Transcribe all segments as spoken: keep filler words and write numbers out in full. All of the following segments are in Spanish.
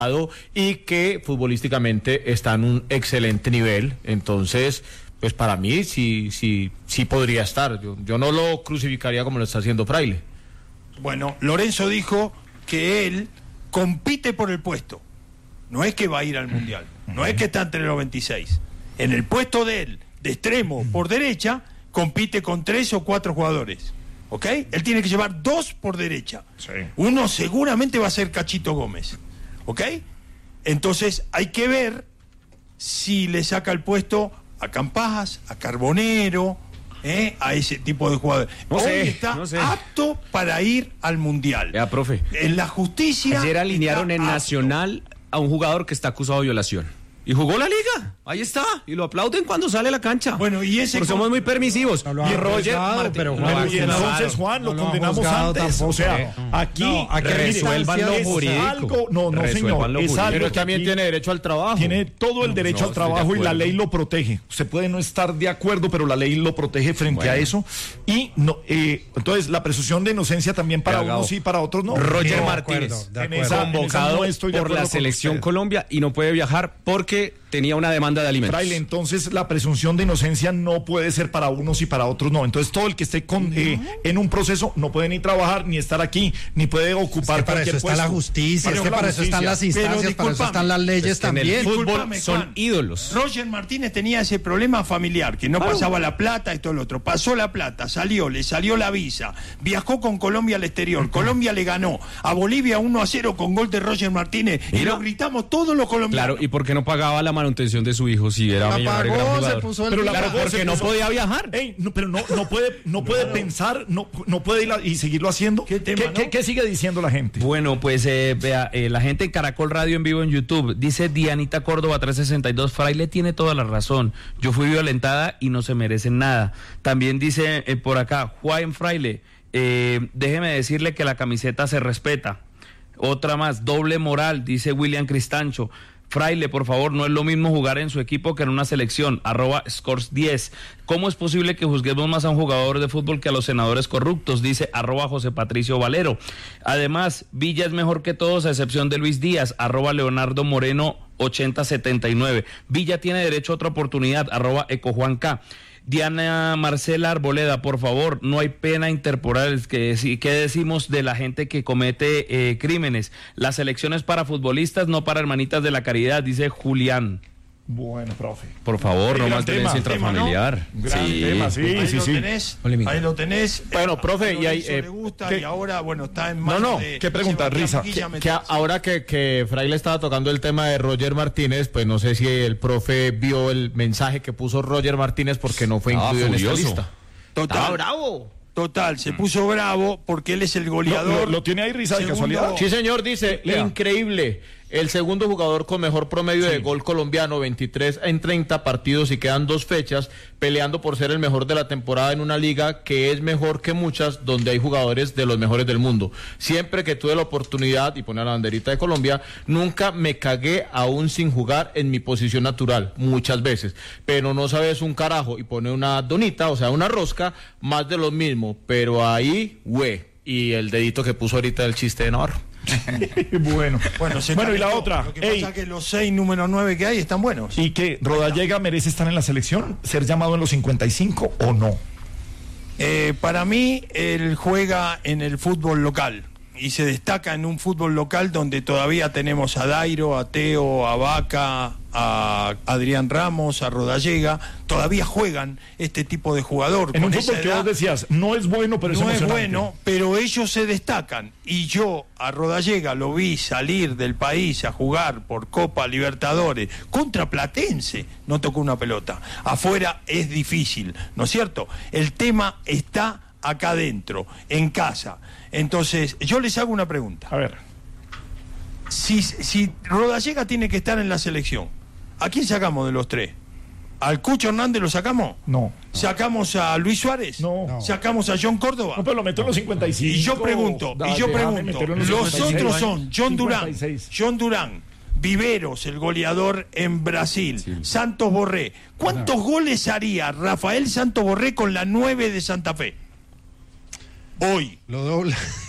y que futbolísticamente está en un excelente nivel. Entonces, pues para mí sí, sí, sí podría estar. Yo, yo no lo crucificaría como lo está haciendo Fraile. Bueno, Lorenzo dijo que él compite por el puesto. No es que va a ir al Mundial, no es que está entre los veintiséis. En el puesto de él, de extremo por derecha, compite con tres o cuatro jugadores. ¿Ok? Él tiene que llevar dos por derecha. Sí. Uno seguramente va a ser Cachito Gómez. ¿Ok? Entonces hay que ver si le saca el puesto a Campajas, a Carbonero, ¿eh? a ese tipo de jugadores. No Hoy sé, está no sé. apto para ir al Mundial. Ya, profe. En la justicia. Ayer alinearon en está apto. Nacional a un jugador que está acusado de violación. Y jugó la liga, ahí está, y lo aplauden cuando sale a la cancha. Bueno, y ese Porque con... somos muy permisivos. No lo y han Roger juzgado, Martín, pero no, Juan, Bueno, y entonces, Juan, lo no lo han condenamos juzgado antes. tampoco, O sea, ¿eh? aquí No, ¿a qué resuelvan lo instancias jurídico. es algo, no, no, Resuelvan señor, lo es jurídico. algo Pero que también aquí tiene derecho al trabajo. tiene todo el derecho no, al estoy de trabajo y la acuerdo. ley lo protege. Usted puede no estar de acuerdo, pero la ley lo protege frente Bueno. a eso. Y no, eh, entonces la presunción de inocencia también para Cagao. unos sí, para otros no. Roger No, Martínez, de acuerdo, de en esa- en esa convocado no estoy de por acuerdo la con selección usted. Colombia y no puede viajar porque tenía una demanda de alimentos. Fraile, entonces la presunción de inocencia no puede ser para unos y para otros no. Entonces todo el que esté con, eh, en un proceso no puede ni trabajar, ni estar aquí, ni puede ocupar Es que para cualquier eso está la puesto. justicia, Para es que la para eso están las justicia. instancias, Pero para eso están las leyes Es que en el también. fútbol Discúlpame, son Juan. ídolos. Roger Martínez tenía ese problema familiar, que no pasaba la plata y todo lo otro. Pasó la plata, salió, le salió la visa, viajó con Colombia al exterior. Colombia le ganó a Bolivia uno a cero con gol de Roger Martínez y Mira. lo gritamos todos los colombianos. Claro, ¿y por qué no pagaba la manutención de su hijo si era La millonario y gran pagó, se jugador? puso el Pero la claro, pagó, porque se no puso- podía viajar. Ey, no, pero no, no puede, no puede pensar, no, no puede ir a- y seguirlo haciendo. ¿Qué tema, no? qué, qué sigue diciendo la gente? Bueno, pues eh, vea, eh, la gente en Caracol Radio en vivo en YouTube dice Dianita Córdoba trescientos sesenta y dos, Fraile tiene toda la razón. Yo fui violentada y no se merecen nada. También dice eh, por acá Juan Fraile, eh, déjeme decirle que la camiseta se respeta. Otra más, doble moral, dice William Cristancho. Fraile, por favor, no es lo mismo jugar en su equipo que en una selección, arroba scores diez. ¿Cómo es posible que juzguemos más a un jugador de fútbol que a los senadores corruptos? Dice arroba José Patricio Valero. Además, Villa es mejor que todos a excepción de Luis Díaz, arroba Leonardo Moreno ochenta setenta y nueve. Villa tiene derecho a otra oportunidad, arroba Eco Juan K. Diana Marcela Arboleda, por favor, no hay pena interporal. ¿Qué, qué decimos de la gente que comete eh, crímenes? Las elecciones para futbolistas, no para hermanitas de la caridad, dice Julián. Bueno, profe. Por favor, no Gran más violencia tema, intrafamiliar. Gran Sí. tema, sí, ahí sí, lo sí. tenés, Polémica. ahí lo tenés. Bueno, Eh, profe, a y hay, Lorenzo eh, le gusta ¿qué? y ahora, bueno, está en No, manos no, de ¿qué pregunta, Sebastián Risa? Villa Que Metés. ahora que, que Fraile estaba tocando el tema de Roger Martínez, pues no sé si el profe vio el mensaje que puso Roger Martínez porque no fue Estaba incluido en esta furioso. lista. Total, bravo. total, se puso bravo porque él es el ¿Lo, goleador. lo- lo tiene ahí, Risa, de Segundo- casualidad? Sí, señor, dice, Lea. increíble. El segundo jugador con mejor promedio de gol colombiano, veintitrés en treinta partidos y quedan dos fechas, peleando por ser el mejor de la temporada en una liga que es mejor que muchas, donde hay jugadores de los mejores del mundo. Siempre que tuve la oportunidad, y pone la banderita de Colombia, nunca me cagué aún sin jugar en mi posición natural, muchas veces. Pero no sabes un carajo, y pone una donita, o sea, una rosca, más de lo mismo. Pero ahí, güey, y el dedito que puso ahorita el chiste de Navarro. bueno, Bueno, se bueno y la calentó. otra. Lo que Ey, pasa es que los seis número nueve que hay están buenos. ¿y que Rodallega merece estar en la selección? ¿Ser llamado en los cincuenta y cinco o no? Eh, para mí, él juega en el fútbol local y se destaca en un fútbol local donde todavía tenemos a Dairo, a Teo, a Vaca, a Adrián Ramos, a Rodallega. Todavía juegan este tipo de jugador. En con un esa fútbol que edad. vos decías, no es bueno, pero es No es emocionante. bueno, pero ellos se destacan. Y yo a Rodallega lo vi salir del país a jugar por Copa Libertadores contra Platense. No tocó una pelota. Afuera es difícil, ¿no es cierto? El tema está acá adentro, en casa. Entonces, yo les hago una pregunta. A ver, Si, si Rodallega tiene que estar en la selección, ¿a quién sacamos de los tres? ¿Al Cucho Hernández lo sacamos? no. ¿Sacamos a Luis Suárez? No. No. ¿Sacamos a John Córdoba? No, pero lo meto en los cincuenta y cinco. Y yo pregunto, Dale, y yo déjame pregunto, meterlo en los los cincuenta y seis. otros son John Durán, cincuenta y seis. John Durán, Viveros, el goleador en Brasil, Santos Borré. ¿Cuántos goles haría Rafael Santos Borré con la nueve de Santa Fe? Hoy. Lo dobla.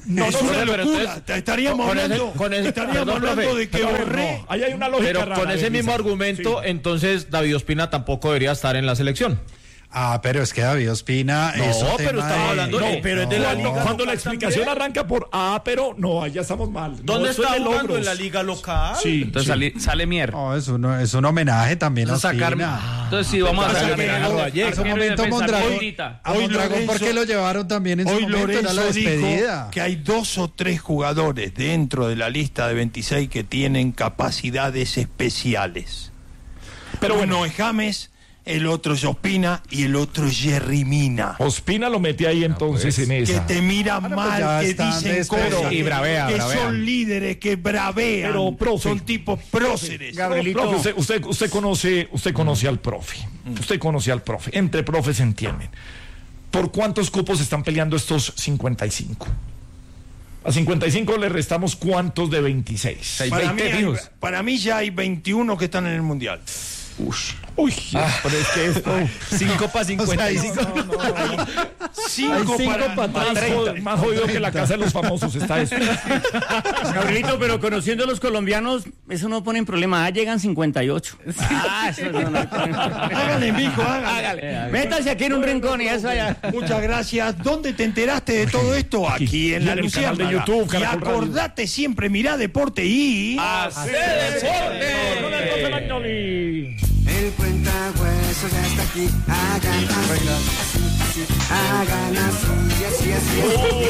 No, es no, una pero locura. entonces, estaríamos con ese- hablando, con ese- estaríamos perdón, hablando profe, de que Pero a ver, Borré. no, ahí hay una lógica Pero rara con de ese mismo Lisa. argumento, Sí. entonces David Ospina tampoco debería estar en la selección. Ah, pero es que David Ospina. No, eso pero tema estamos de- hablando de- No, pero es de la cuando, liga cuando la local explicación también. arranca por ah, pero no, ahí ya estamos mal. No, ¿Dónde eso está es de jugando? logros. ¿En la liga local? Sí, Entonces sí. sale, sale Mier. No, es, uno, es un homenaje también a Entonces, sacar, Ospina. entonces sí, vamos a Pero sacar que Mier. Arroyo En su Mier momento defensa Mondragón. gordita. A Hoy Mondragón, Lorenzo- ¿por qué lo llevaron también en su Hoy momento? Era la Lorenzo dijo despedida. que hay dos o tres jugadores dentro de la lista de veintiséis que tienen capacidades especiales. Pero Uno bueno, es James, el otro es Ospina y el otro es Jerry Mina. Ospina lo mete ahí entonces en Que esa. te miran Bueno, pues mal, ya que están dicen despedidos. cosas, Y bravea, que bravea. son líderes, que bravean, Pero, profe, son tipos próceres. Gabrielito. Profe, usted, usted, usted conoce, usted conoce al profe. Usted conoce al profe. Entre profes se entienden. ¿Por cuántos cupos están peleando estos cincuenta y cinco? A cincuenta y cinco le restamos cuántos de veintiséis. Para mí, hay- para mí ya hay veintiuno que están en el Mundial. Uy, pero es que esto. cinco para cincuenta y cinco. Cinco, cinco para, pa' Más, treinta. jod- más jodido que la casa de los famosos está eso. Gabrielito, pero conociendo a los colombianos, eso no pone en problema. Ah, llegan cincuenta y ocho. Ah, eso no, no hay problema. Hágale, mijo, hágale. Hágale. Métase aquí en un rincón y eso allá. Muchas gracias. ¿Dónde te enteraste de todo esto? Aquí en Y la en el canal de Luciérnaga. YouTube, Y Caracol Radio. acordate siempre, mirá Deporte y... El cuentahuesos ya está aquí. Hagan así, así, así. Hagan así, así, así.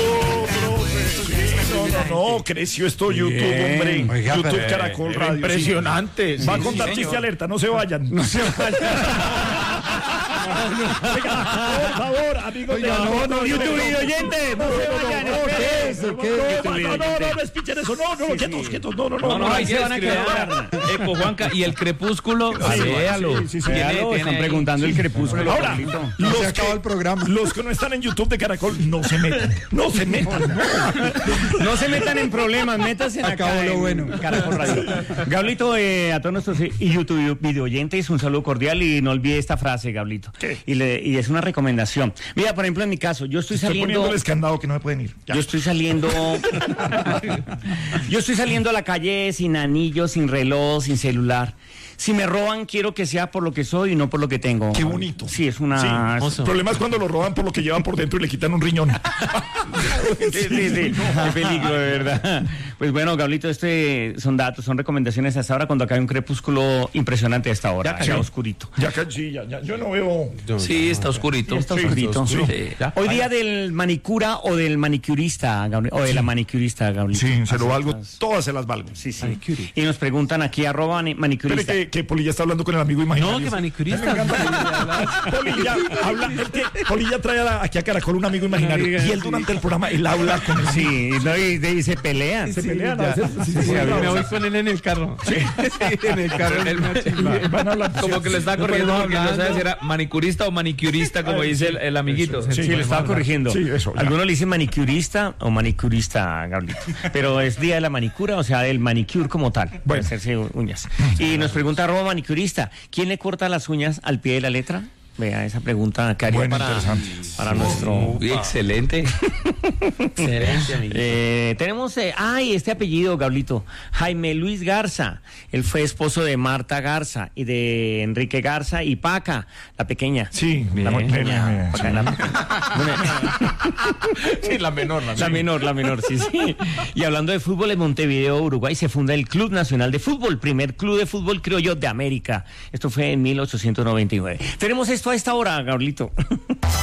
No, no, no, creció esto YouTube, hombre. Oiga, YouTube pero- Caracol Radio. Impresionante. Sí. Va a sí, contar sí, chiste señor. alerta, no se vayan. No se vayan. Por favor, amigos Oiga, de no, no, YouTube y oyentes, no se vayan. ¿Qué es? ¿Qué es? No, no, no, no, no escuchen eso, no, no, quietos, quietos, no, no, no, No, no, no, ahí se se van a quedar. Eco, Juanca, y el crepúsculo, Sí, véalo. sí, sí, sí. Tiene- Véalo, tiene están ahí. preguntando el crepúsculo. Ahora, Gabrielito. No los se acaba que, el programa. los que no están en YouTube de Caracol, no se metan, no se metan, no. No se metan en problemas, métanse en Acabó acá lo en bueno. Caracol Radio. Gablito, eh, a todos nuestros eh, YouTube video oyentes, un saludo cordial y no olvide esta frase, Gablito. ¿Qué? Y, le- y es una recomendación. Mira, por ejemplo, en mi caso, yo estoy Estoy saliendo... poniéndoles candado que no me pueden ir. Ya. Yo estoy saliendo. Yo estoy saliendo a la calle sin anillo, sin reloj, sin celular. Si me roban, quiero que sea por lo que soy y no por lo que tengo. Qué bonito. Sí, es una. Sí. El problema es cuando lo roban por lo que llevan por dentro y le quitan un riñón. Sí, sí, sí. Qué peligro, de verdad. Pues bueno, Gablito, este son datos, son recomendaciones hasta ahora cuando acá hay un crepúsculo impresionante a esta hora. Ya, cayó. oscurito. Ya, ca- sí, ya, ya, yo no veo. Sí, está oscurito. Está Sí, oscurito. sí. Sí. Hoy día del manicura o del manicurista, Gabriel, o de la manicurista, Gablito. Sí, se lo Así valgo, estás. todas se las valgo. Sí, sí. Y nos preguntan aquí, arroba mani- Pero manicurista. que, que Polilla está hablando con el amigo imaginario. No, que manicurista. Polilla, habla, es que Polilla trae a- aquí a Caracol un amigo imaginario y él durante el programa él habla con él. Sí, no, y, y se pelean. Se pelean a veces. Sí, sí, sí, Me sí. voy con él en el carro. Sí, en el carro. Y van a hablar. Como que le está corrigiendo porque no sabe si era manicurista o manicurista, como dice el, el amiguito. Eso, Sí, sí, le estaba van a- corrigiendo. sí, eso, ya. Algunos le dicen manicurista o manicurista, Gablito. Pero es día de la manicura, o sea, del manicure como tal. Bueno. Bueno. Hacerse uñas. Y nos pregunta arroba manicurista, ¿quién le corta las uñas al pie de la letra? Vea, esa pregunta que haría Bueno, para, interesante. para nuestro... Uy, excelente. Excelente, amigo. Eh, tenemos, eh, ay, este apellido, Gablito, Jaime Luis Garza. Él fue esposo de Marta Garza y de Enrique Garza y Paca, la pequeña. Sí, la Bien, pequeña, pequeña, Paca, la pequeña. Bueno, Sí, la menor, la la menor, la menor, sí, sí. Y hablando de fútbol, en Montevideo, Uruguay, se funda el Club Nacional de Fútbol, primer club de fútbol criollo de América. Esto fue en mil ochocientos noventa y nueve. Tenemos esto a esta hora, Gablito.